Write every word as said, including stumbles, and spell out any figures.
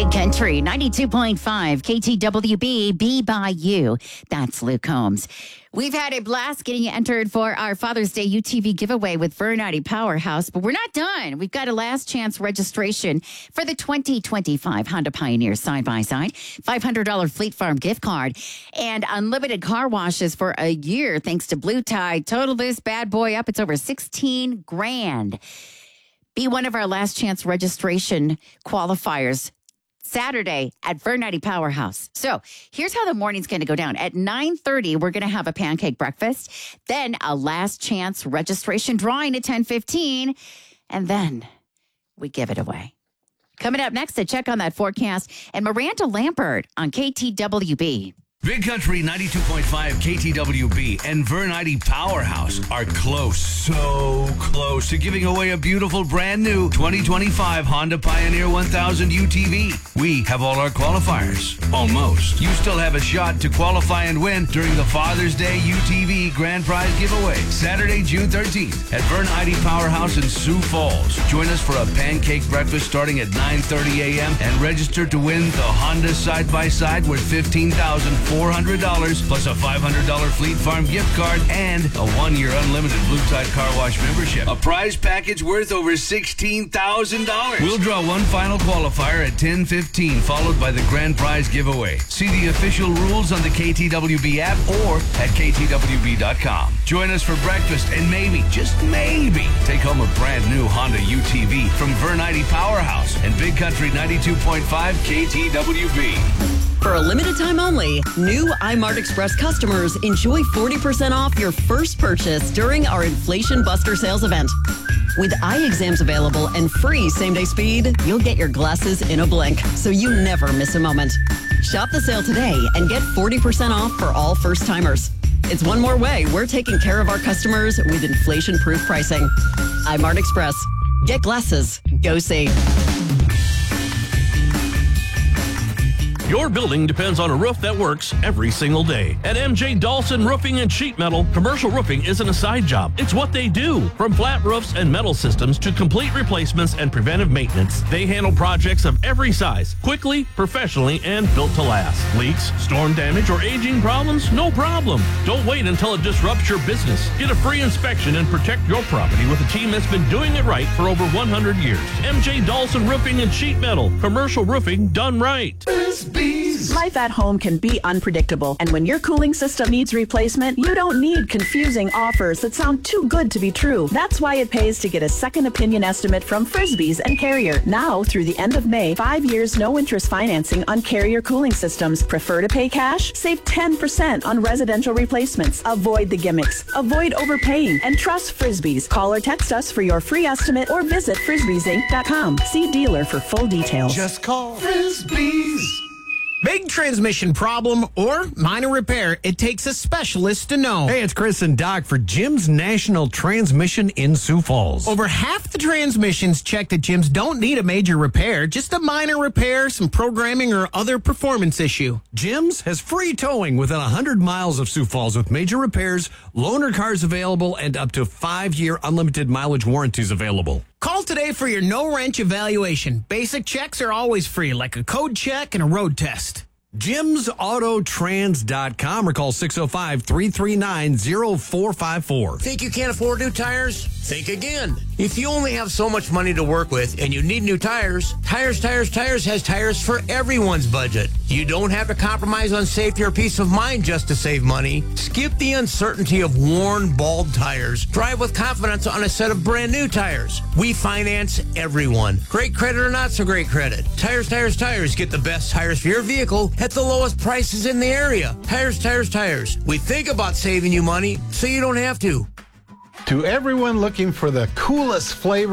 Big Country, ninety-two point five, K T W B, Be By You. That's Luke Combs. We've had a blast getting you entered for our Father's Day U T V giveaway with Vernati Powerhouse, but we're not done. We've got a last chance registration for the twenty twenty-five Honda Pioneer side-by-side, five hundred dollars Fleet Farm gift card, and unlimited car washes for a year thanks to Blue Tide. Total this bad boy up, it's over sixteen grand. Be one of our last chance registration qualifiers Saturday at Vernati Powerhouse. So here's how the morning's going to go down. At nine thirty, we're going to have a pancake breakfast, then a last chance registration drawing at ten fifteen, and then we give it away. Coming up next to check on that forecast, and Miranda Lambert on K T W B. Big Country ninety-two point five K T W B and Vernati Powerhouse are close, so close to giving away a beautiful brand new twenty twenty-five Honda Pioneer one thousand U T V. We have all our qualifiers. Almost. You still have a shot to qualify and win during the Father's Day U T V Grand Prize giveaway, Saturday, June thirteenth at Vernati Powerhouse in Sioux Falls. Join us for a pancake breakfast starting at nine thirty a.m. and register to win the Honda side-by-side worth fifteen thousand four hundred dollars plus a five hundred dollars Fleet Farm gift card and a one-year unlimited Blue Tide Car Wash membership. A prize package worth over sixteen thousand dollars. We'll draw one final qualifier at ten fifteen, followed by the grand prize giveaway. See the official rules on the K T W B app or at K T W B dot com. Join us for breakfast and maybe, just maybe, take home a brand new Honda U T V from Vernati Powerhouse and Big Country ninety-two point five K T W B. For a limited time only, new iMart Express customers enjoy forty percent off your first purchase during our Inflation Buster sales event. With eye exams available and free same-day speed, you'll get your glasses in a blink, so you never miss a moment. Shop the sale today and get forty percent off for all first-timers. It's one more way we're taking care of our customers with inflation-proof pricing. iMart Express. Get glasses. Go see. Your building depends on a roof that works every single day. At M J Dawson Roofing and Sheet Metal, commercial roofing isn't a side job. It's what they do. From flat roofs and metal systems to complete replacements and preventive maintenance, they handle projects of every size, quickly, professionally, and built to last. Leaks, storm damage, or aging problems? No problem. Don't wait until it disrupts your business. Get a free inspection and protect your property with a team that's been doing it right for over one hundred years. M J Dawson Roofing and Sheet Metal. Commercial roofing done right. Life at home can be unpredictable, and when your cooling system needs replacement, you don't need confusing offers that sound too good to be true. That's why it pays to get a second opinion estimate from Frisbee's and Carrier. Now, through the end of May, five years no interest financing on Carrier cooling systems. Prefer to pay cash? Save ten percent on residential replacements. Avoid the gimmicks. Avoid overpaying, and trust Frisbee's. Call or text us for your free estimate or visit frisbees inc dot com. See dealer for full details. Just call Frisbee's. Big transmission problem or minor repair, it takes a specialist to know. Hey, it's Chris and Doc for Jim's National Transmission in Sioux Falls. Over half the transmissions checked at Jim's don't need a major repair, just a minor repair, some programming, or other performance issue. Jim's has free towing within one hundred miles of Sioux Falls with major repairs, loaner cars available, and up to five-year unlimited mileage warranties available. Call today for your no-wrench evaluation. Basic checks are always free, like a code check and a road test. Jims Auto Trans dot com or call six oh five, three three nine, oh four five four. Think you can't afford new tires? Think again. If you only have so much money to work with and you need new tires, Tires, Tires, Tires has tires for everyone's budget. You don't have to compromise on safety or peace of mind just to save money. Skip the uncertainty of worn, bald tires. Drive with confidence on a set of brand new tires. We finance everyone. Great credit or not so great credit. Tires, Tires, Tires. Get the best tires for your vehicle at the lowest prices in the area. Tires, Tires, Tires. We think about saving you money so you don't have to. To everyone looking for the coolest flavor